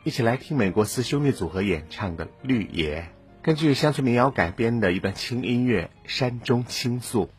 一起来听美国四兄弟组合演唱的《绿野》，根据乡村民谣改编的一段轻音乐《山中倾诉》。